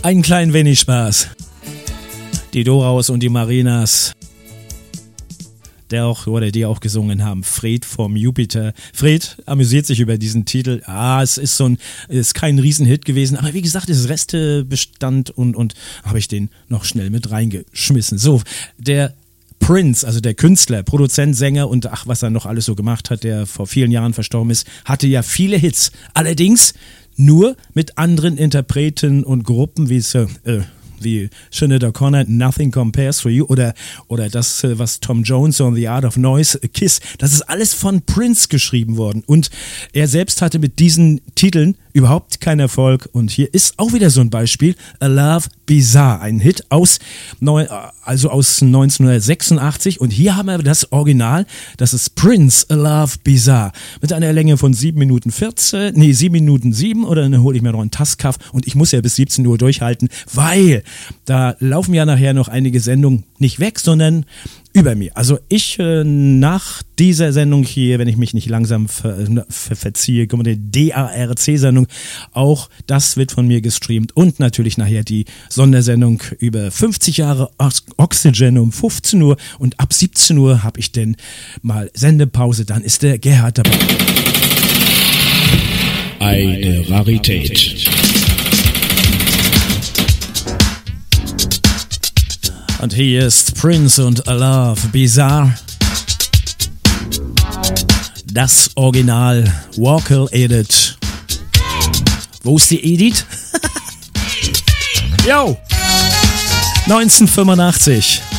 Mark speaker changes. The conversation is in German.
Speaker 1: Ein klein wenig Spaß. Die Doraus und die Marinas, die auch gesungen haben. Fred vom Jupiter. Fred amüsiert sich über diesen Titel. Es ist kein Riesenhit gewesen, aber wie gesagt, es ist Restebestand und habe ich den noch schnell mit reingeschmissen. So, der Prince, also der Künstler, Produzent, Sänger und was er noch alles so gemacht hat, der vor vielen Jahren verstorben ist, hatte ja viele Hits. Allerdings nur mit anderen Interpreten und Gruppen wie Sinead O'Connor, Nothing Compares for You oder das, was Tom Jones on The Art of Noise, A Kiss, das ist alles von Prince geschrieben worden und er selbst hatte mit diesen Titeln überhaupt keinen Erfolg und hier ist auch wieder so ein Beispiel, A Love Bizarre, ein Hit aus 1986 und hier haben wir das Original, das ist Prince, A Love Bizarre mit einer Länge von 7 Minuten 7 oder dann hole ich mir noch einen Tasskaff und ich muss ja bis 17 Uhr durchhalten, weil da laufen ja nachher noch einige Sendungen nicht weg, sondern über mir. Also ich nach dieser Sendung hier, wenn ich mich nicht langsam verziehe, kommt die DARC-Sendung, auch das wird von mir gestreamt und natürlich nachher die Sondersendung über 50 Jahre Oxygen um 15 Uhr und ab 17 Uhr habe ich denn mal Sendepause, dann ist der Gerhard dabei.
Speaker 2: Eine Rarität.
Speaker 1: Und hier ist Prince und A Love Bizarre. Das Original Vocal Edit. Wo ist die Edit? Yo! 1985.